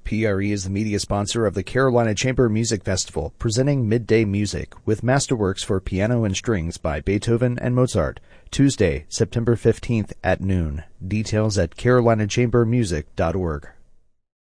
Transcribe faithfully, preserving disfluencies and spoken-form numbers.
P R E is the media sponsor of the Carolina Chamber Music Festival, presenting Midday Music with masterworks for piano and strings by Beethoven and Mozart, Tuesday, September fifteenth at noon. Details at carolina chamber music dot org.